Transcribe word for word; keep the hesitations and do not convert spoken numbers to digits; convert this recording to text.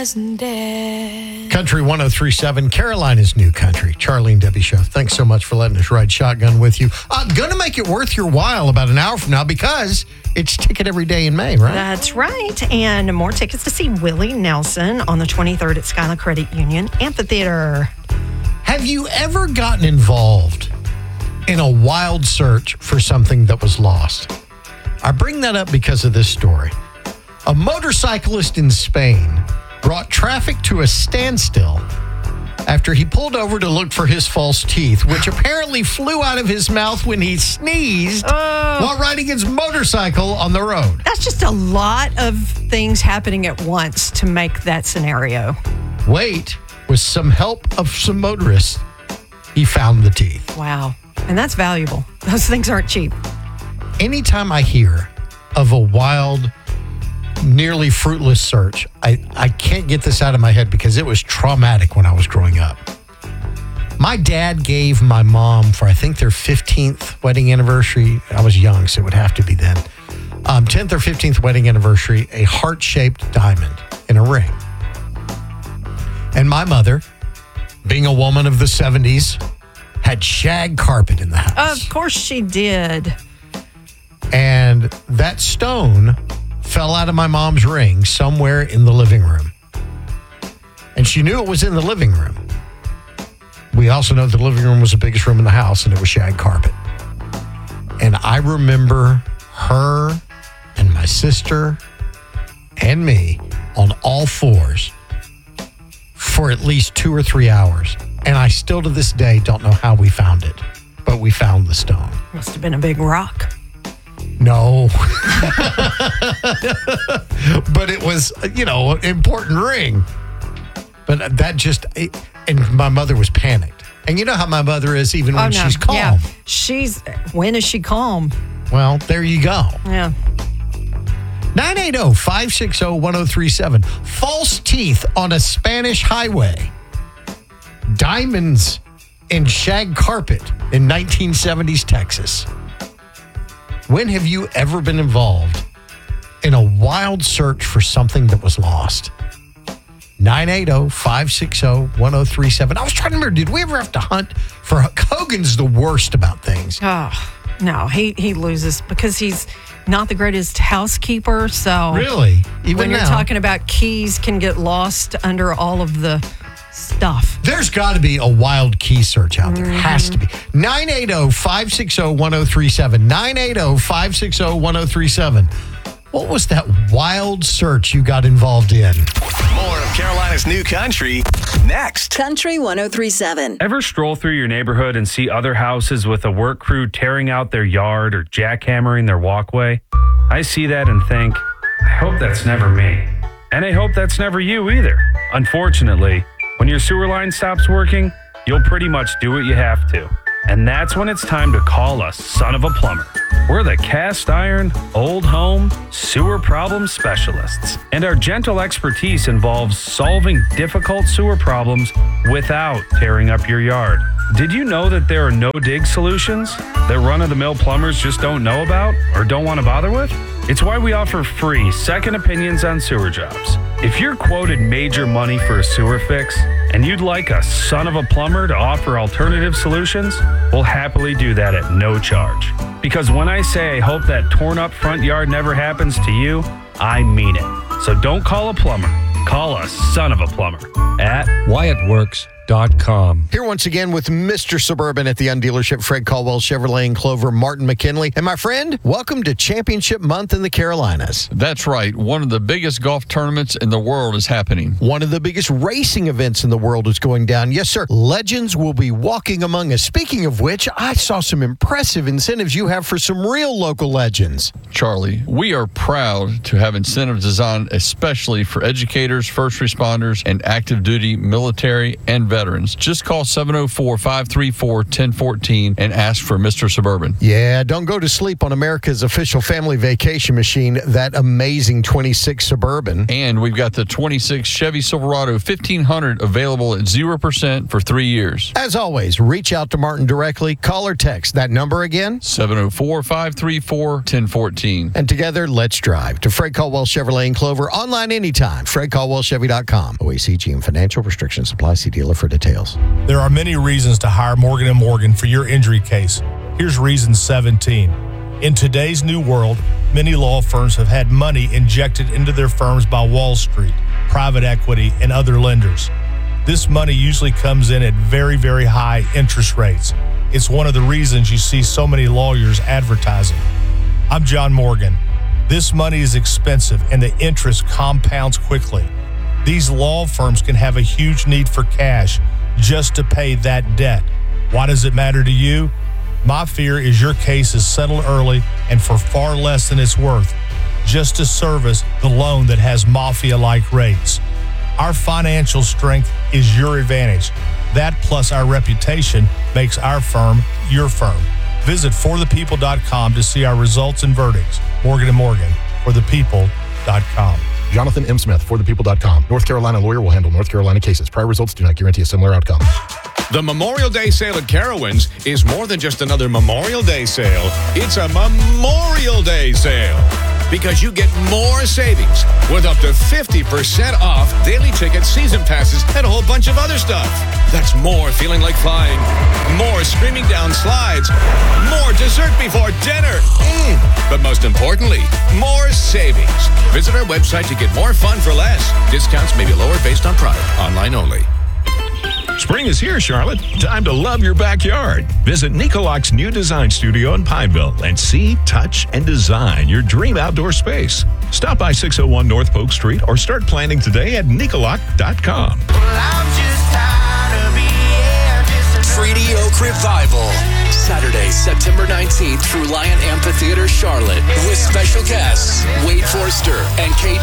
Country one oh three point seven, Carolina's new country. Charlie and Debbie Show. Thanks so much for letting us ride shotgun with you. I'm uh, going to make it worth your while about an hour from now because it's Ticket Every Day in May, right? That's right. And more tickets to see Willie Nelson on the twenty-third at Skyline Credit Union Amphitheater. Have you ever gotten involved in a wild search for something that was lost? I bring that up because of this story. A motorcyclist in Spain brought traffic to a standstill after he pulled over to look for his false teeth, which apparently flew out of his mouth when he sneezed oh. while riding his motorcycle on the road. That's just a lot of things happening at once to make that scenario. Wait, with some help of some motorists, he found the teeth. Wow. And that's valuable. Those things aren't cheap. Anytime I hear of a wild, nearly fruitless search, I, I can't get this out of my head because it was traumatic when I was growing up. My dad gave my mom, for I think their fifteenth wedding anniversary, I was young, so it would have to be then, um, tenth or fifteenth wedding anniversary, a heart-shaped diamond in a ring. And my mother, being a woman of the seventies, had shag carpet in the house. Of course she did. And that stone fell out of my mom's ring somewhere in the living room. And she knew it was in the living room. We also know the living room was the biggest room in the house, and it was shag carpet. And I remember her and my sister and me on all fours for at least two or three hours. And I still to this day don't know how we found it, but we found the stone. Must have been a big rock. No. But it was, you know, an important ring. But that just, it, and my mother was panicked. And you know how my mother is even when oh, no. she's calm. Yeah. She's, when is she calm? Well, there you go. Yeah. nine eight zero, five six zero, one zero three seven. False teeth on a Spanish highway. Diamonds in shag carpet in nineteen seventies Texas. When have you ever been involved in a wild search for something that was lost? nine eight zero, five six zero, one zero three seven. I was trying to remember, did we ever have to hunt for... Hogan's the worst about things. Oh, no, he, he loses because he's not the greatest housekeeper. So really? Even when you're now, talking about keys can get lost under all of the stuff. There's got to be a wild key search out there. Mm-hmm. Has to be. nine eight zero, five six zero, one zero three seven. nine eight zero, five six zero, one zero three seven. What was that wild search you got involved in? More of Carolina's new country next. Country one oh three point seven. Ever stroll through your neighborhood and see other houses with a work crew tearing out their yard or jackhammering their walkway? I see that and think, I hope that's never me. And I hope that's never you either. Unfortunately, when your sewer line stops working, you'll pretty much do what you have to. And that's when it's time to call us Son of a Plumber. We're the cast iron, old home, sewer problem specialists. And our gentle expertise involves solving difficult sewer problems without tearing up your yard. Did you know that there are no-dig solutions that run-of-the-mill plumbers just don't know about or don't want to bother with? It's why we offer free second opinions on sewer jobs. If you're quoted major money for a sewer fix and you'd like a son of a plumber to offer alternative solutions, we'll happily do that at no charge. Because when I say I hope that torn up front yard never happens to you, I mean it. So don't call a plumber. Call a son of a plumber at Wyatt Works dot com. Here once again with Mister Suburban at the Undealership, Fred Caldwell Chevrolet in Clover, Martin McKinley. And my friend, welcome to Championship Month in the Carolinas. That's right. One of the biggest golf tournaments in the world is happening. One of the biggest racing events in the world is going down. Yes, sir. Legends will be walking among us. Speaking of which, I saw some impressive incentives you have for some real local legends. Charlie, we are proud to have incentives designed especially for educators, first responders, and active duty military and veterans. veterans. Just call seven oh four, five three four, one oh one four and ask for Mister Suburban. Yeah, don't go to sleep on America's official family vacation machine, that amazing twenty-six Suburban. And we've got the twenty-six Chevy Silverado fifteen hundred available at zero percent for three years. As always, reach out to Martin directly. Call or text that number again, seven oh four, five three four, one oh one four. And together, let's drive to Fred Caldwell Chevrolet in Clover. Online anytime, fred caldwell chevy dot com. O A C G and financial restrictions apply. See dealer for details. There are many reasons to hire Morgan and Morgan for your injury case. Here's reason seventeen. In today's new world, many law firms have had money injected into their firms by Wall Street, private equity, and other lenders. This money usually comes in at very, very high interest rates. It's one of the reasons you see so many lawyers advertising. I'm John Morgan. This money is expensive and the interest compounds quickly. These law firms can have a huge need for cash just to pay that debt. Why does it matter to you? My fear is your case is settled early and for far less than it's worth, just to service the loan that has mafia-like rates. Our financial strength is your advantage. That plus our reputation makes our firm your firm. Visit for the people dot com to see our results and verdicts. Morgan and Morgan, for the people dot com. Jonathan M. Smith, for the people dot com. North Carolina lawyer will handle North Carolina cases. Prior results do not guarantee a similar outcome. The Memorial Day sale at Carowinds is more than just another Memorial Day sale. It's a Memorial Day sale because you get more savings with up to fifty percent off daily tickets, season passes, and a whole bunch of other stuff. That's more feeling like flying, more screaming down slides, more dessert before dinner. Mm. But most importantly, more savings. Visit our website to get more fun for less. Discounts may be lower based on product. Online only. Spring is here, Charlotte. Time to love your backyard. Visit Nicolac's new design studio in Pineville and see, touch, and design your dream outdoor space. Stop by six oh one North Polk Street or start planning today at Nicolac dot com. Treaty Oak Revival, Saturday, September nineteenth through Lion Amphitheater, Charlotte, with special guests Wade Forster and K.